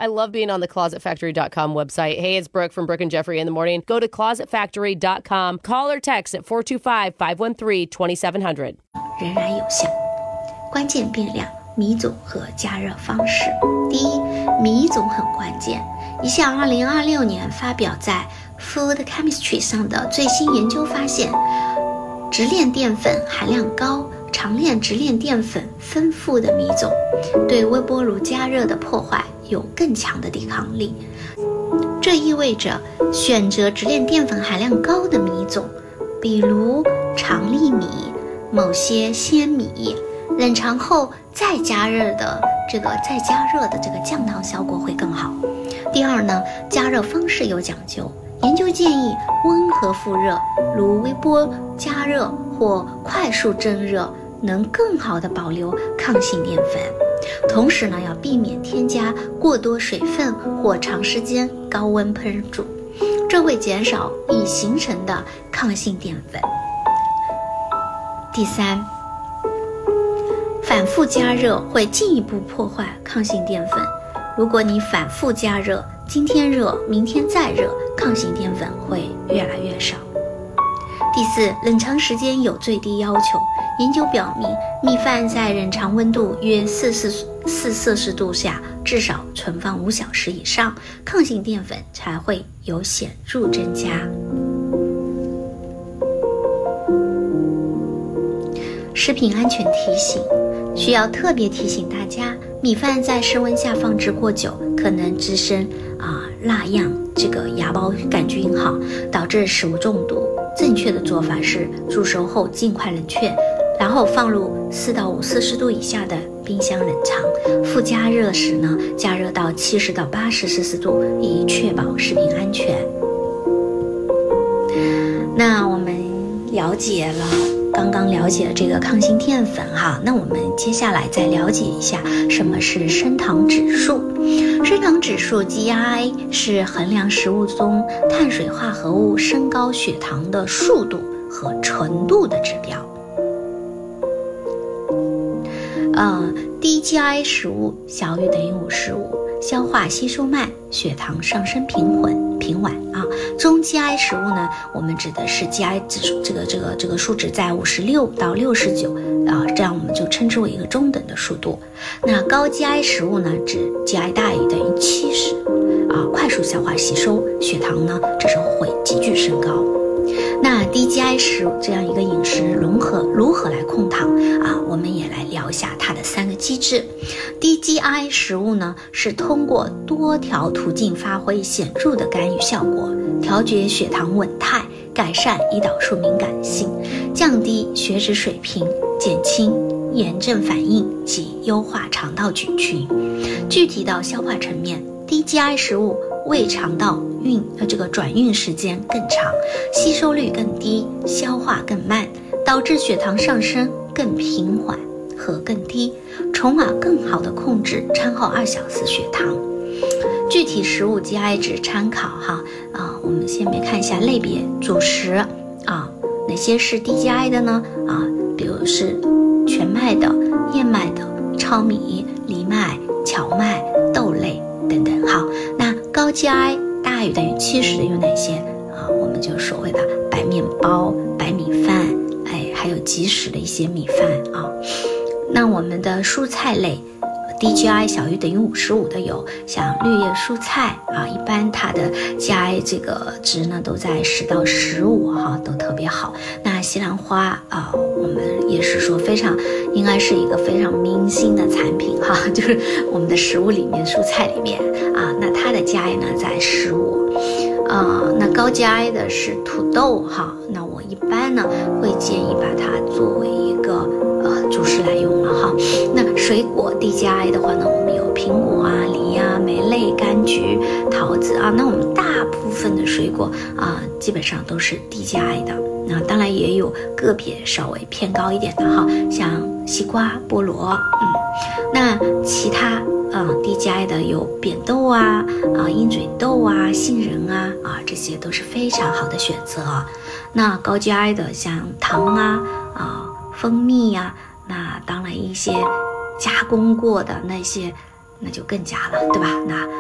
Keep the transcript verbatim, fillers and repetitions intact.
I love being on the closet factory dot com website. Hey, it's Brooke from Brooke and Jeffrey in the morning. Go to closet factory dot com. Call or text at four two five, five one three, two seven zero zero. 仍然有效。关键变量米种和加热方式。第一，米种很关键。一项二零二六年发表在 Food Chemistry 上的最新研究发现，直链淀粉含量高、长链直链淀粉丰富的米种，对微波炉加热的破坏有更强的抵抗力。这意味着选择直链淀粉含量高的米种，比如长粒米、某些鲜米，冷藏后再加热的这个再加热的这个降糖效果会更好。第二呢，加热方式有讲究，研究建议温和复热，如微波加热或快速蒸热，能更好地保留抗性淀粉。同时呢，要避免添加过多水分或长时间高温烹煮，这会减少已形成的抗性淀粉。第三，反复加热会进一步破坏抗性淀粉。如果你反复加热，今天热，明天再热，抗性淀粉会越来越少。第四，冷藏时间有最低要求。研究表明，米饭在冷藏温度约四摄氏度下，至少存放五小时以上，抗性淀粉才会有显著增加。食品安全提醒，需要特别提醒大家，米饭在室温下放置过久，可能滋生啊蜡样这个芽孢杆菌哈，导致食物中毒。正确的做法是煮熟后尽快冷却，然后放入四到五摄氏度以下的冰箱冷藏。复加热时呢，加热到七十到八十摄氏度，以确保食品安全。那我们了解了。刚刚了解了这个抗性淀粉哈，那我们接下来再了解一下什么是升糖指数。升糖指数 G I 是衡量食物中碳水化合物升高血糖的速度和程度的指标。呃，低 G I 食物小于等于五十五，消化吸收慢，血糖上升平稳平稳啊。中 G I 食物呢，我们指的是 G I 指数这个这个这个数值在五十六到六十九啊，这样我们就称之为一个中等的速度。那高 G I 食物呢，指 G I 大于等于七十啊，快速消化吸收，血糖呢这时候会急剧升高。那低 G I 食物这样一个饮食融合如何来控糖啊？我们也来聊一下它的三个机制。低 G I 食物呢，是通过多条途径发挥显著的干预效果，调节血糖稳态，改善胰岛素敏感性，降低血脂水平，减轻炎症反应及优化肠道菌群。具体到消化层面，低 G I 食物胃肠道运呃这个转运时间更长，吸收率更低，消化更慢，导致血糖上升更平缓和更低，从而更好的控制餐后二小时血糖。具体食物 G I 值参考哈啊，我们先来看一下类别主食啊，哪些是低 G I 的呢？啊，比如是全麦的、燕麦的、糙米、藜麦、荞麦、豆类等等。好，那高 G I 大于等于七十的有哪些啊？我们就所谓的白面包、白米饭，哎，还有即食的一些米饭啊。那我们的蔬菜类低 G I 小于等于五十五的有像绿叶蔬菜啊，一般它的 G I 这个值呢都在十到十五哈，都特别好。那西兰花啊，我们也是说非常应该是一个非常明星的产品哈，就是我们的食物里面蔬菜里面啊，那它的 G I 呢在十五。呃，那高 G I 的是土豆哈，那我一般呢会建议把它作为一个呃主食来用了哈。那水果低 G I 的话呢，我们有苹果啊、梨啊、莓类、柑橘、桃子啊。那我们大部分的水果啊，基本上都是低 G I 的。那当然也有个别稍微偏高一点的哈，像西瓜、菠萝，嗯，那其他。嗯，低 G I 的有扁豆啊、啊鹰嘴豆啊、杏仁啊，啊这些都是非常好的选择。那高 G I 的像糖啊、啊蜂蜜呀、啊，那当然一些加工过的那些，那就更加了，对吧？那